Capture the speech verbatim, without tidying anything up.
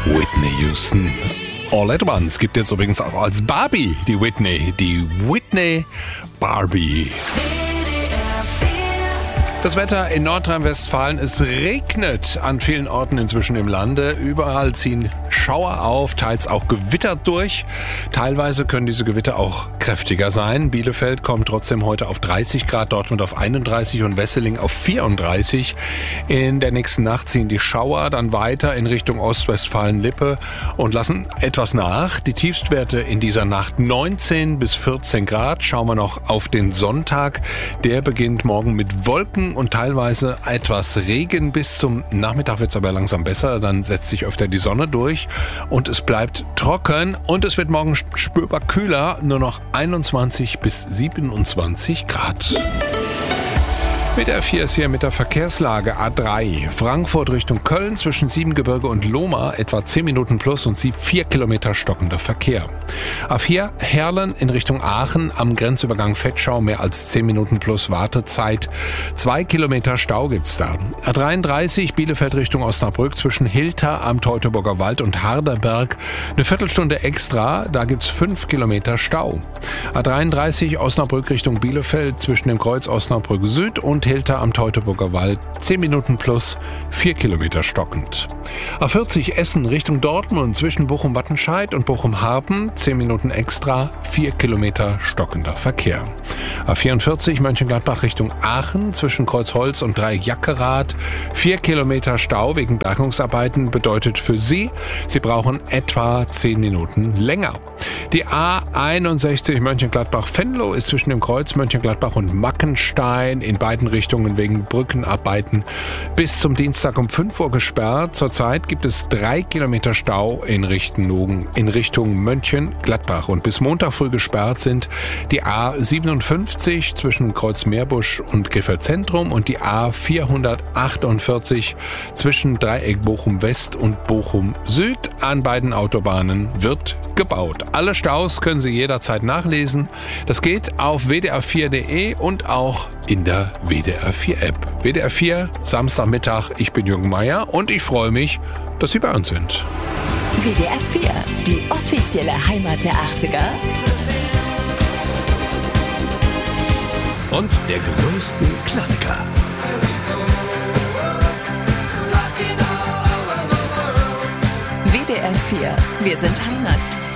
Whitney Houston. All at Once gibt jetzt übrigens auch als Barbie die Whitney, die Whitney Barbie. Das Wetter in Nordrhein-Westfalen, es regnet an vielen Orten inzwischen im Lande. Überall ziehen Schauer auf, teils auch Gewitter durch. Teilweise können diese Gewitter auch kräftiger sein. Bielefeld kommt trotzdem heute auf dreißig Grad, Dortmund auf einunddreißig und Wesseling auf vierunddreißig. In der nächsten Nacht ziehen die Schauer dann weiter in Richtung Ostwestfalen-Lippe und lassen etwas nach. Die Tiefstwerte in dieser Nacht neunzehn bis vierzehn Grad. Schauen wir noch auf den Sonntag. Der beginnt morgen mit Wolken und teilweise etwas Regen. Bis zum Nachmittag wird es aber langsam besser. Dann setzt sich öfter die Sonne durch und es bleibt trocken. Und es wird morgen spürbar kühler, nur noch einundzwanzig bis siebenundzwanzig Grad. Mit der vier ist hier mit der Verkehrslage A drei. Frankfurt Richtung Köln zwischen Siebengebirge und Lohmar etwa zehn Minuten plus und vier Kilometer stockender Verkehr. A vier Herlen in Richtung Aachen am Grenzübergang Vetschau mehr als zehn Minuten plus Wartezeit. zwei Kilometer Stau gibt's da. A dreiunddreißig Bielefeld Richtung Osnabrück zwischen Hilter am Teutoburger Wald und Harderberg eine Viertelstunde extra, da gibt's fünf Kilometer Stau. A dreiunddreißig Osnabrück Richtung Bielefeld zwischen dem Kreuz Osnabrück Süd und Hilter am Teutoburger Wald zehn Minuten plus, vier Kilometer stockend. A vierzig Essen Richtung Dortmund zwischen Bochum-Wattenscheid und Bochum-Harpen zehn Minuten extra, vier Kilometer stockender Verkehr. A vierundvierzig Mönchengladbach Richtung Aachen zwischen Kreuzholz und Dreieck-Jackerath vier Kilometer Stau wegen Bergungsarbeiten bedeutet für Sie, Sie brauchen etwa zehn Minuten länger. Die A einundsechzig Mönchengladbach-Venlo ist zwischen dem Kreuz Mönchengladbach und Mackenstein in beiden Richtungen wegen Brückenarbeiten bis zum Dienstag um fünf Uhr gesperrt. Zurzeit gibt es drei Kilometer Stau in Richtung, in Richtung Mönchengladbach und bis Montag früh gesperrt sind die A siebenundfünfzig zwischen Kreuz Meerbusch und Krefeld Zentrum und die A vierhundertachtundvierzig zwischen Dreieck Bochum West und Bochum Süd. An beiden Autobahnen wird gebaut. Alle Staus können Sie jederzeit nachlesen. Das geht auf w d r vier punkt d e und auch in der W D R vier App. W D R vier, Samstagmittag, ich bin Jürgen Meier und ich freue mich, dass Sie bei uns sind. W D R vier, die offizielle Heimat der achtziger. Und der größten Klassiker. W D R vier, wir sind Heimat.